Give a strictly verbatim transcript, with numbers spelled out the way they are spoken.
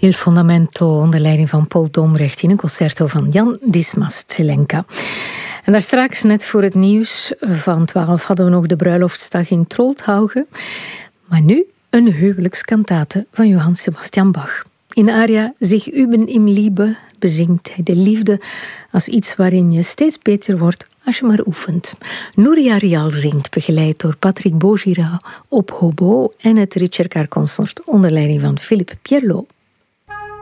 Il Fondamento onder leiding van Paul Dombrecht in een concerto van Jan Dismas Zelenka. En daar straks, net voor het nieuws van twaalf, hadden we nog de bruiloftsdag in Trolthaugen. Maar nu een huwelijkskantate van Johann Sebastian Bach. In aria Sich üben im Liebe bezingt hij de liefde als iets waarin je steeds beter wordt als je maar oefent. Nuria Rial zingt, begeleid door Patrick Beaugira op hobo en het Ritcherkaar Consort onder leiding van Philippe Pierlot.